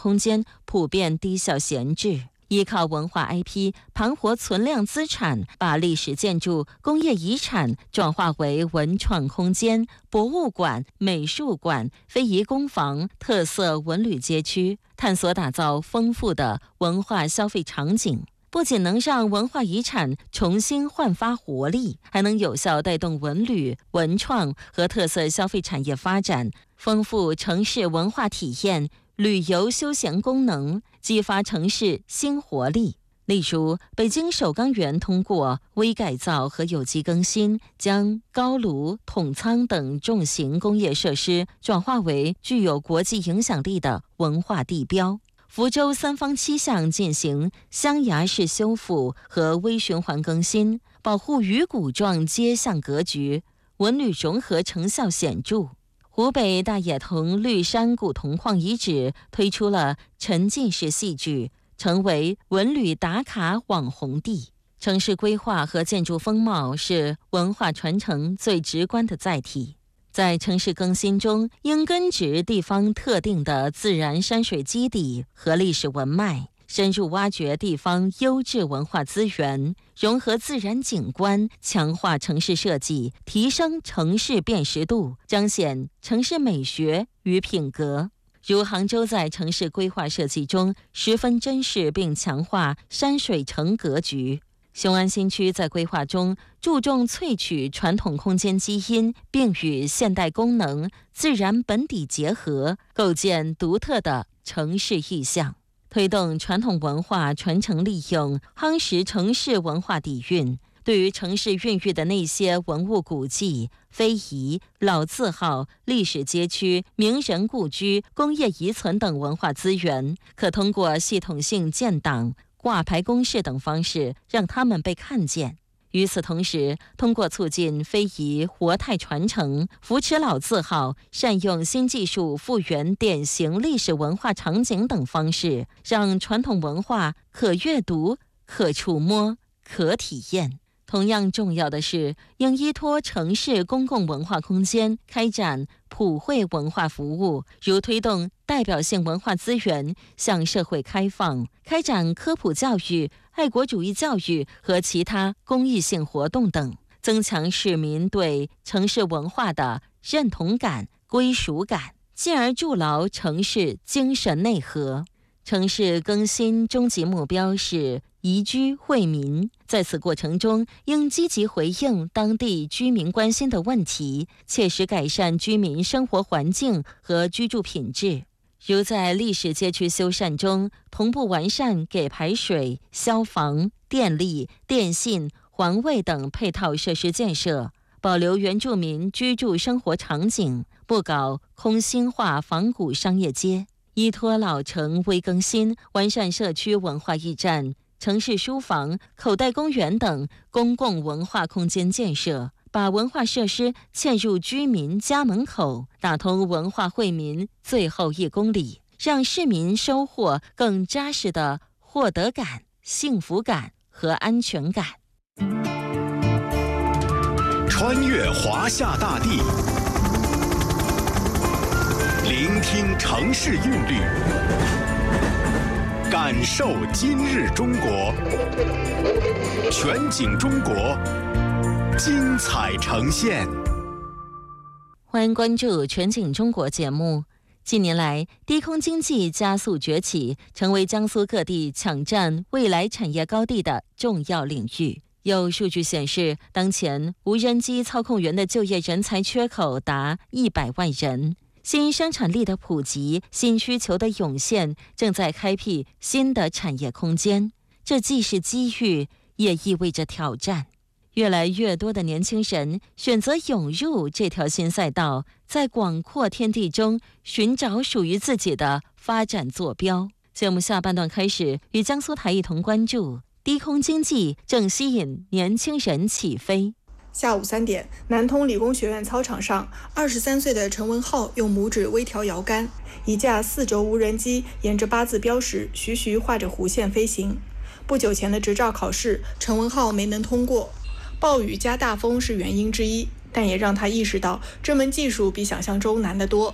空间普遍低效闲置，依靠文化 IP 盘活存量资产，把历史建筑、工业遗产转化为文创空间、博物馆、美术馆、非遗工坊、特色文旅街区，探索打造丰富的文化消费场景。不仅能让文化遗产重新焕发活力，还能有效带动文旅、文创和特色消费产业发展，丰富城市文化体验、旅游休闲功能，激发城市新活力。例如，北京首钢园通过微改造和有机更新，将高炉、统仓等重型工业设施转化为具有国际影响力的文化地标。福州3坊7巷进行象牙式修复和微循环更新，保护鱼骨状街巷格局，文旅融合成效显著。湖北大冶桐绿山古铜矿遗址推出了沉浸式戏剧，成为文旅打卡网红地。城市规划和建筑风貌是文化传承最直观的载体。在城市更新中，应根植地方特定的自然山水基底和历史文脉，深入挖掘地方优质文化资源，融合自然景观，强化城市设计，提升城市辨识度，彰显城市美学与品格。如杭州在城市规划设计中十分珍视并强化山水城格局。雄安新区在规划中注重萃取传统空间基因，并与现代功能、自然本底结合，构建独特的城市意象，推动传统文化传承利用，夯实城市文化底蕴。对于城市孕育的那些文物古迹、非遗、老字号、历史街区、名人故居、工业遗存等文化资源，可通过系统性建档、挂牌公示等方式让他们被看见。与此同时，通过促进非遗活态传承，扶持老字号，善用新技术复原典型历史文化场景等方式，让传统文化可阅读、可触摸、可体验。同样重要的是，应依托城市公共文化空间开展普惠文化服务，如推动代表性文化资源向社会开放，开展科普教育、爱国主义教育和其他公益性活动等，增强市民对城市文化的认同感、归属感，进而筑牢城市精神内核。城市更新终极目标是宜居惠民，在此过程中应积极回应当地居民关心的问题，切实改善居民生活环境和居住品质。如在历史街区修缮中，同步完善给排水、消防、电力、电信、环卫等配套设施建设，保留原住民居住生活场景，不搞空心化仿古商业街。依托老城微更新，完善社区文化驿站、城市书房、口袋公园等公共文化空间建设，把文化设施嵌入居民家门口，打通文化惠民最后1公里，让市民收获更扎实的获得感、幸福感和安全感。 穿越华夏大地，聆听城市韵律，感受今日中国，全景中国，精彩呈现。 欢迎关注全景中国节目。近年来，低空经济加速崛起，成为江苏各地抢占未来产业高地的重要领域。有数据显示，当前无人机操控员的就业人才缺口达100万人。新生产力的普及、新需求的涌现，正在开辟新的产业空间。这既是机遇，也意味着挑战。越来越多的年轻人选择涌入这条新赛道，在广阔天地中寻找属于自己的发展坐标。节目下半段开始，与江苏台一同关注低空经济正吸引年轻人起飞。 下午3点，南通理工学院操场上，23岁的陈文浩用拇指微调摇杆，一架4轴无人机沿着8字标识徐徐画着弧线飞行。不久前的执照考试，陈文浩没能通过，暴雨加大风是原因之一，但也让他意识到这门技术比想象中难得多。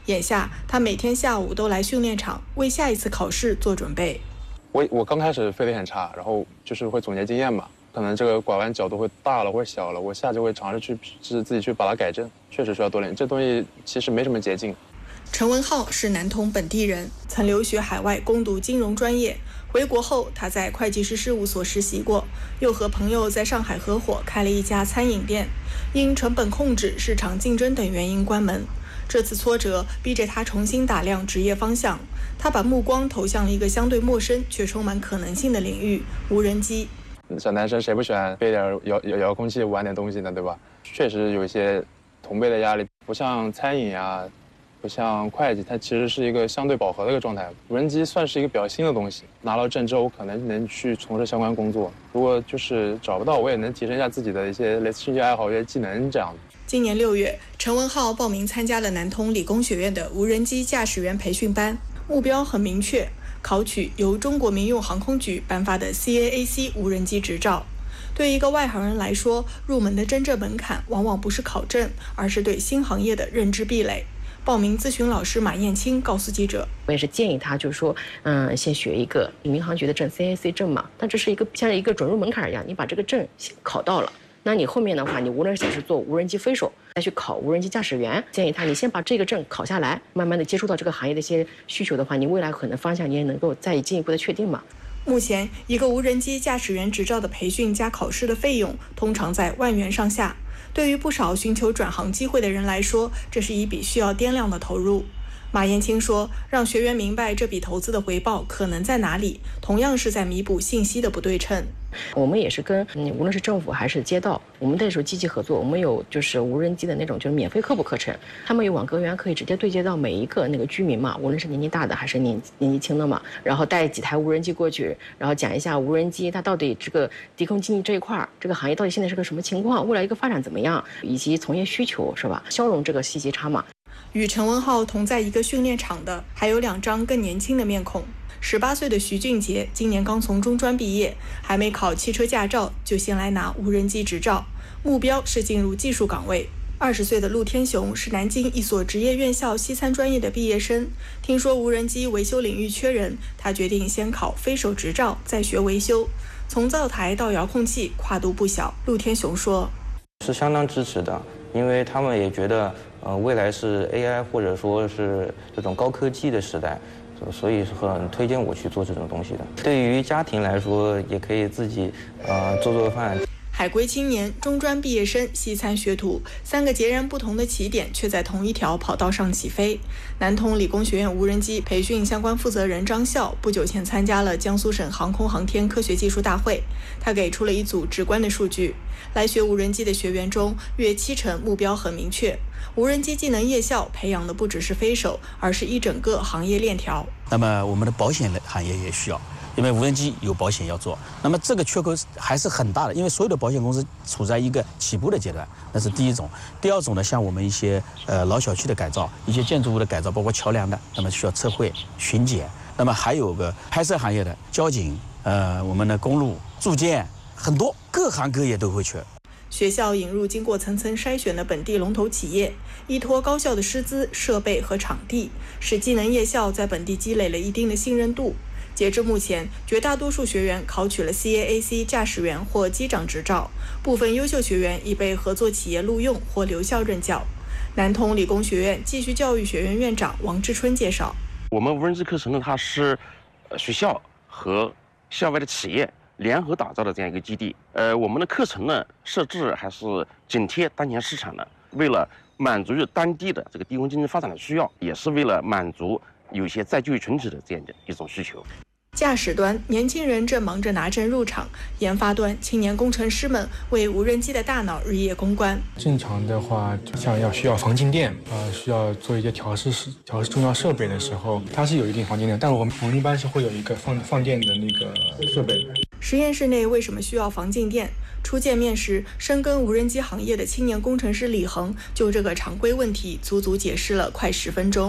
眼下他每天下午都来训练场为下一次考试做准备。 我刚开始飞得很差，然后就是会总结经验嘛，可能这个拐弯角度会大了或者小了，我下就会尝试去自己去把它改正，确实需要多练。这东西其实没什么捷径。 陈文浩是南通本地人，曾留学海外攻读金融专业。回国后，他在会计师事务所实习过，又和朋友在上海合伙开了一家餐饮店，因成本控制、市场竞争等原因关门。这次挫折逼着他重新打量职业方向，他把目光投向了一个相对陌生却充满可能性的领域——无人机。 小男生谁不喜欢背点遥控器玩点东西呢，对吧？确实有一些同辈的压力，不像餐饮啊，不像会计，它其实是一个相对饱和的一个状态。无人机算是一个比较新的东西，拿到证之后，我可能能去从事相关工作。如果就是找不到，我也能提升一下自己的一些类似兴趣爱好、一些技能这样。 今年6月，陈文浩报名参加了南通理工学院的无人机驾驶员培训班，目标很明确，考取由中国民用航空局颁发的 CAAC 无人机执照。对一个外行人来说，入门的真正门槛往往不是考证，而是对新行业的认知壁垒。报名咨询老师马艳青告诉记者， 我也是建议他，就是说，先学一个民航局的证 CAAC 证嘛，但这是像一个准入门槛一样，你把这个证考到了，那你后面的话，你无论是想是做无人机飞手，再去考无人机驾驶员，建议他你先把这个证考下来，慢慢的接触到这个行业的一些需求的话，你未来可能方向你也能够再进一步的确定嘛。 目前，一个无人机驾驶员执照的培训加考试的费用通常在1万元上下。对于不少寻求转行机会的人来说，这是一笔需要掂量的投入。马艳青说，让学员明白这笔投资的回报可能在哪里，同样是在弥补信息的不对称。 我们也是跟无论是政府还是街道，我们那时候积极合作，我们有就是无人机的那种就是免费科普课程，他们有网格员可以直接对接到每一个那个居民嘛，无论是年纪大的还是年纪轻的嘛，然后带几台无人机过去，然后讲一下无人机它到底这个低空经济这一块这个行业到底现在是个什么情况，未来一个发展怎么样，以及从业需求是吧，消融这个信息差嘛。 与陈文浩同在一个训练场的还有2张更年轻的面孔。18岁的徐俊杰今年刚从中专毕业，还没考汽车驾照就先来拿无人机执照，目标是进入技术岗位。20岁的陆天雄是南京一所职业院校西餐专业的毕业生，听说无人机维修领域缺人，他决定先考飞手执照，再学维修。从灶台到遥控器跨度不小，陆天雄说， 是相当支持的，因为他们也觉得未来是 AI 或者说是这种高科技的时代，所以是很推荐我去做这种东西的。对于家庭来说，也可以自己做做饭。 海归青年、中专毕业生、西餐学徒，3个截然不同的起点，却在同一条跑道上起飞。南通理工学院无人机培训相关负责人张笑不久前参加了江苏省航空航天科学技术大会，他给出了一组直观的数据：来学无人机的学员中，约70%目标很明确。无人机技能夜校培养的不只是飞手，而是一整个行业链条。 那么我们的保险行业也需要，因为无人机有保险要做，那么这个缺口还是很大的，因为所有的保险公司处在一个起步的阶段，那是第一种。第二种呢，像我们一些老小区的改造，一些建筑物的改造，包括桥梁的，那么需要测绘、巡检。那么还有个拍摄行业的交警，我们的公路、住建，很多各行各业都会缺。 学校引入经过层层筛选的本地龙头企业，依托高校的师资、设备和场地，使技能夜校在本地积累了一定的信任度。截至目前，绝大多数学员考取了 CAAC 驾驶员或机长执照，部分优秀学员已被合作企业录用或留校任教。南通理工学院继续教育学院院长王志春介绍， 我们无人机课程呢，它是学校和校外的企业联合打造的这样一个基地。我们的课程呢设置还是紧贴当前市场的，为了满足当地的这个低空经济发展的需要，也是为了满足有一些再就业群体的这样的一种需求。 驾驶端，年轻人正忙着拿证入场；研发端，青年工程师们为无人机的大脑日夜攻关。 正常的话，像需要防静电需要做一些调试重要设备的时候，它是有一定防静电，但我们一般是会有一个放电的那个设备。 实验室内为什么需要防静电？初见面时，深耕无人机行业的青年工程师李恒就这个常规问题足足解释了快10分钟。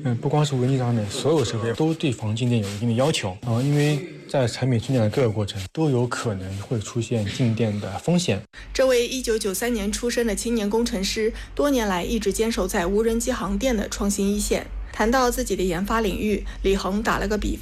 不光是无人机上面，所有设备都对防静电有一定的要求因为在产品生产的各个过程都有可能会出现静电的风险。 这位1993年出生的青年工程师，多年来一直坚守在无人机航电的创新一线。谈到自己的研发领域，李恒打了个比方。